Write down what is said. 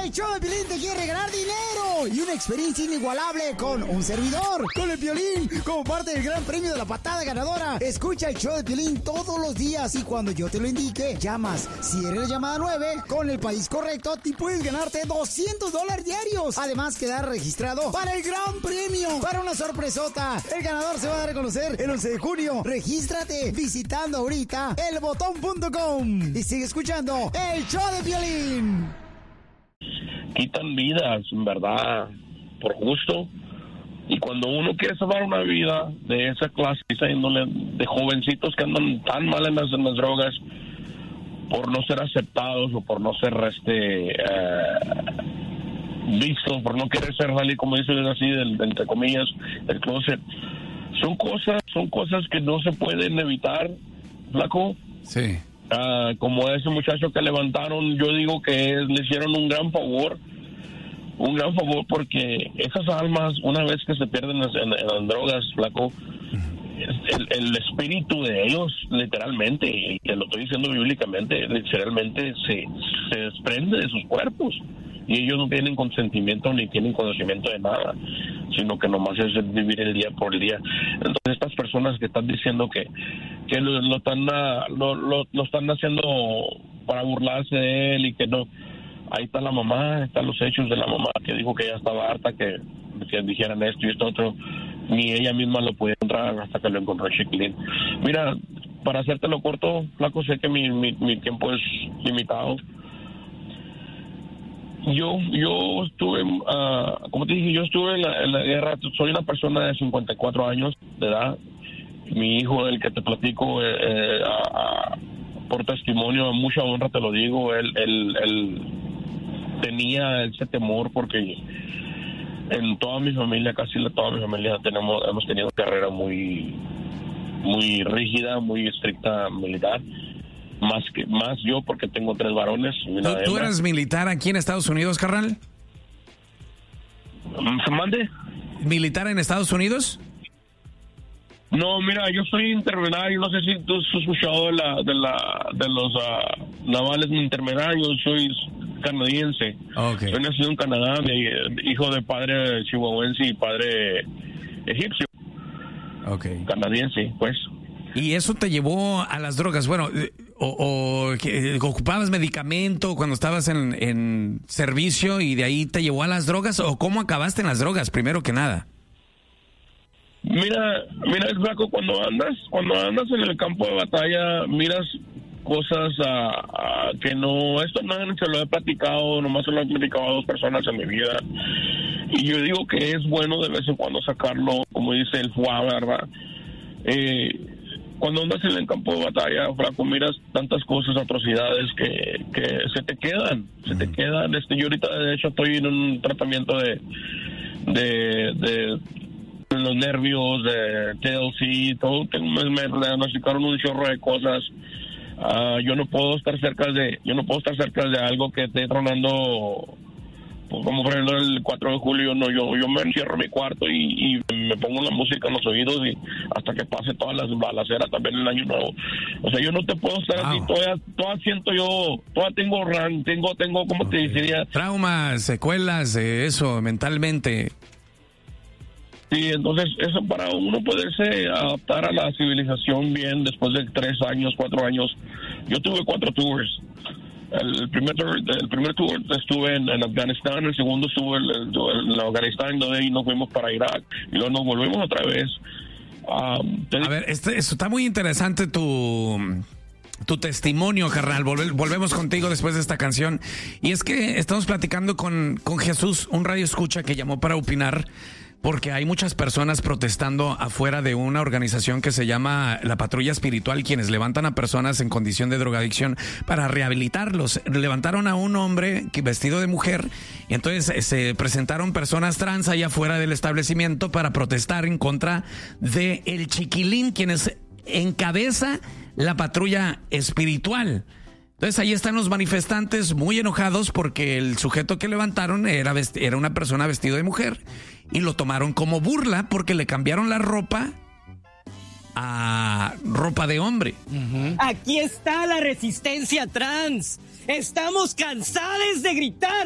El show de Piolín te quiere regalar dinero y una experiencia inigualable con un servidor, con el Piolín, como parte del gran premio de la patada ganadora. Escucha el show de Piolín todos los días y cuando yo te lo indique, llamas. Si eres la llamada 9, con el país correcto, te puedes ganarte $200 diarios. Además, quedar registrado para el gran premio, para una sorpresota. El ganador se va a dar a conocer el 11 de junio. Regístrate visitando ahorita elbotón.com y sigue escuchando el show de Piolín. Quitan vidas, en verdad, por gusto. Y cuando uno quiere salvar una vida de esa clase, esa índole, de jovencitos que andan tan mal en las drogas, por no ser aceptados o por no ser vistos, por no querer ser salir, como dicen así, entre comillas, del closet, son cosas que no se pueden evitar, flaco. Sí. Como ese muchacho que levantaron, yo digo que le hicieron un gran favor porque esas almas, una vez que se pierden en las drogas, flaco, el espíritu de ellos, literalmente, y te lo estoy diciendo bíblicamente, literalmente se desprende de sus cuerpos. Y ellos no tienen consentimiento ni tienen conocimiento de nada, sino que nomás es vivir el día por día. Entonces estas personas que están diciendo que lo están haciendo para burlarse de él y que no, ahí está la mamá, están los hechos de la mamá que dijo que ella estaba harta que dijeran esto y esto otro, ni ella misma lo podía encontrar hasta que lo encontró Chiquilín. Mira, para hacértelo corto, flaco, sé que mi tiempo es limitado. Yo estuve, como te dije, yo estuve en la guerra. Soy una persona de 54 años de edad. Mi hijo, el que te platico, por testimonio, a mucha honra te lo digo, él tenía ese temor porque en toda mi familia, casi toda mi familia, hemos tenido carrera muy, muy rígida, muy estricta militar. Más yo porque tengo 3 varones. ¿Tú eres militar aquí en Estados Unidos, carnal? ¿Se mande? ¿Militar en Estados Unidos? No, mira, yo soy intermediario. No sé si tú has escuchado de los navales intermediarios. Soy canadiense. Okay. Soy nacido en Canadá, hijo de padre chihuahuense y padre egipcio. Okay. Canadiense, pues. ¿Y eso te llevó a las drogas? Bueno, ¿ocupabas medicamento cuando estabas en servicio y de ahí te llevó a las drogas? ¿O cómo acabaste en las drogas, primero que nada? Mira, el flaco, cuando andas en el campo de batalla, miras cosas que no, esto no se lo he platicado, nomás se lo he platicado a 2 personas en mi vida. Y yo digo que es bueno de vez en cuando sacarlo, como dice el FUA, ¿verdad? Cuando andas en el campo de batalla, flaco, miras tantas cosas, atrocidades que se te quedan. Yo ahorita, de hecho, estoy en un tratamiento de los nervios, de TLC, todo. Me diagnosticaron un chorro de cosas. Yo no puedo estar cerca de algo que esté tronando. Pues como por ejemplo el 4 de julio, no, yo me encierro en mi cuarto y me pongo la música en los oídos y hasta que pase todas las balaceras también el año nuevo. O sea, yo no te puedo estar así, todavía siento yo, todavía tengo, ¿cómo te diría? Traumas, secuelas, eso, mentalmente. Sí, entonces eso para uno poderse adaptar a la civilización bien después de 3 años, 4 años. Yo tuve 4 tours. El primer tour estuve en Afganistán, el segundo estuve en Afganistán, y nos fuimos para Irak y luego nos volvimos otra vez. A ver, eso está muy interesante tu testimonio, carnal. Volvemos contigo después de esta canción. Y es que estamos platicando con Jesús, un radio escucha que llamó para opinar, porque hay muchas personas protestando afuera de una organización que se llama la Patrulla Espiritual, quienes levantan a personas en condición de drogadicción para rehabilitarlos. Levantaron a un hombre vestido de mujer y entonces se presentaron personas trans allá afuera del establecimiento para protestar en contra de el Chiquilín, quienes encabeza la Patrulla Espiritual. Entonces ahí están los manifestantes muy enojados porque el sujeto que levantaron era una persona vestido de mujer y lo tomaron como burla porque le cambiaron la ropa a ropa de hombre. Aquí está la resistencia trans. Estamos cansados de gritar.